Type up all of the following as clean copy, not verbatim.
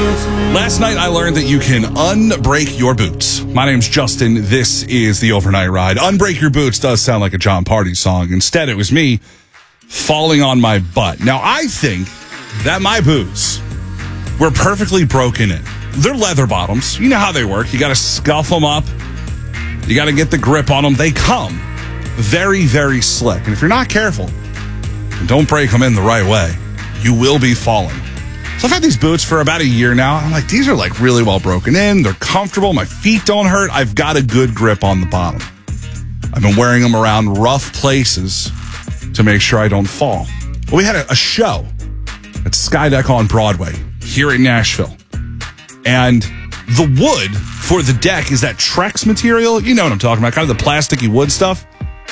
Last night I learned that you can unbreak your boots. My name's Justin. This is the Overnight Ride. Unbreak your boots does sound like a John Party song. Instead, it was me falling on my butt. Now, I think that my boots were perfectly broken in. They're leather bottoms. You know how they work. You got to scuff them up. You got to get the grip on them. They come very, very slick. And if you're not careful and don't break them in the right way, you will be falling. So I've had these boots for about a year now. I'm like, these are like really well broken in. They're comfortable. My feet don't hurt. I've got a good grip on the bottom. I've been wearing them around rough places to make sure I don't fall. Well, we had a show at Skydeck on Broadway here in Nashville. And the wood for the deck is that Trex material. You know what I'm talking about, kind of the plasticky wood stuff.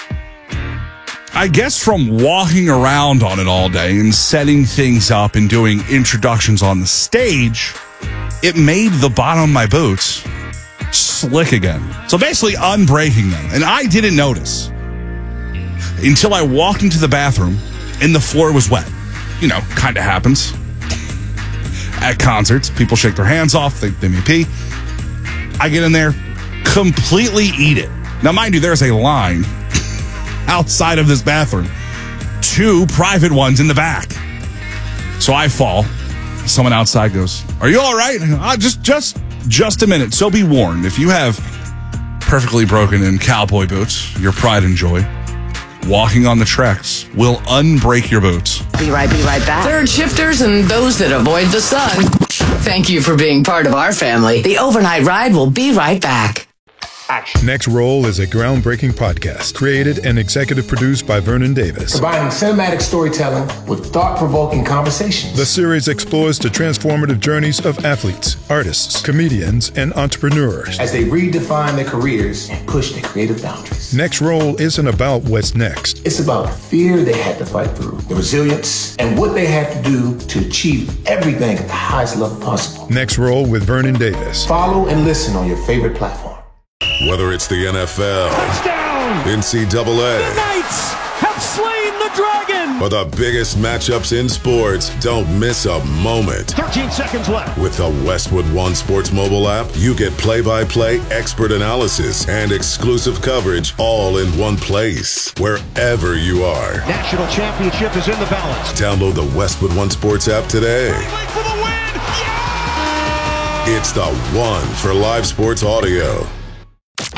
I guess from walking around on it all day and setting things up and doing introductions on the stage, it made the bottom of my boots slick again. So basically unbreaking them. And I didn't notice until I walked into the bathroom and the floor was wet. You know, kind of happens. At concerts, people shake their hands off, they may pee. I get in there, completely eat it. Now, mind you, there's a line outside of this bathroom, 2 private ones in the back. So I fall. Someone outside goes, "Are you all right?" I go, just a minute. So be warned, if you have perfectly broken in cowboy boots, your pride and joy, walking on the Trex will unbreak your boots. Be right back. Third shifters and those that avoid the sun. Thank you for being part of our family. The Overnight Ride will be right back. Next Roll is a groundbreaking podcast created and executive produced by Vernon Davis. Combining cinematic storytelling with thought-provoking conversations. The series explores the transformative journeys of athletes, artists, comedians, and entrepreneurs as they redefine their careers and push their creative boundaries. Next Roll isn't about what's next. It's about the fear they had to fight through, the resilience, and what they had to do to achieve everything at the highest level possible. Next Roll with Vernon Davis. Follow and listen on your favorite platform. Whether it's the NFL, touchdown, NCAA, the Knights have slain the dragon, or the biggest matchups in sports, don't miss a moment. 13 seconds left. With the Westwood One Sports mobile app, you get play-by-play expert analysis and exclusive coverage all in one place, wherever you are. National championship is in the balance. Download the Westwood One Sports app today. For the win. Yeah! It's the one for live sports audio.